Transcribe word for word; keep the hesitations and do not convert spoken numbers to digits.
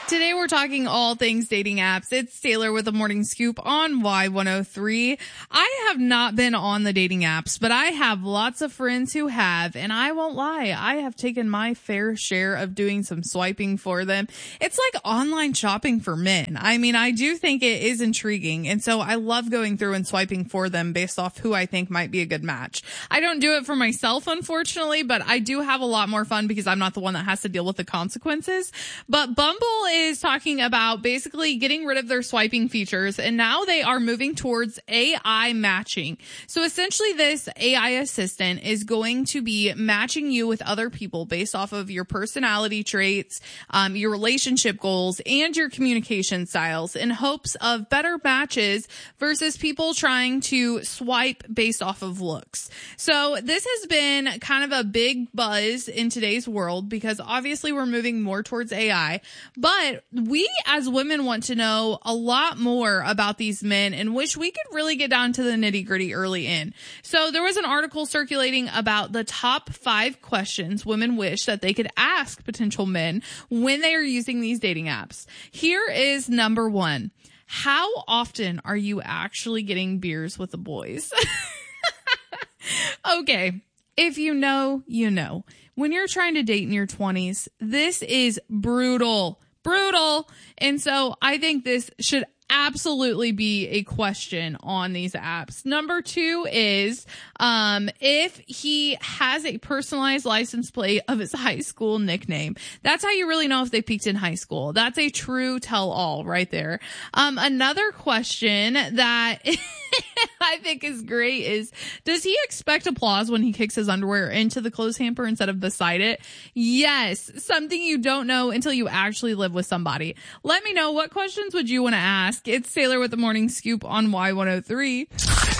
Today we're talking all things dating apps. It's Taylor with the Morning Scoop on Y one oh three. I have not been on the dating apps, but I have lots of friends who have, and I won't lie, I have taken my fair share of doing some swiping for them. It's like online shopping for men. I mean, I do think it is intriguing, and so I love going through and swiping for them based off who I think might be a good match. I don't do it for myself, unfortunately, but I do have a lot more fun because I'm not the one that has to deal with the consequences. But Bumble is is talking about basically getting rid of their swiping features, and now they are moving towards A I matching. So essentially this A I assistant is going to be matching you with other people based off of your personality traits, um, your relationship goals, and your communication styles in hopes of better matches versus people trying to swipe based off of looks. So this has been kind of a big buzz in today's world because obviously we're moving more towards A I, but we as women want to know a lot more about these men and wish we could really get down to the nitty gritty early in. So there was an article circulating about the top five questions women wish that they could ask potential men when they are using these dating apps. Here is number one. How often are you actually getting beers with the boys? Okay. If you know, you know. When you're trying to date in your twenties, this is brutal. Brutal. And so I think this should absolutely be a question on these apps. Number two is um if he has a personalized license plate of his high school nickname. That's how you really know if they peaked in high school. That's a true tell-all right there. Um another question that I think is great is, does he expect applause when he kicks his underwear into the clothes hamper instead of beside it? Yes, something you don't know until you actually live with somebody. Let me know, what questions would you want to ask? It's Taylor with the Morning Scoop on Y one oh three.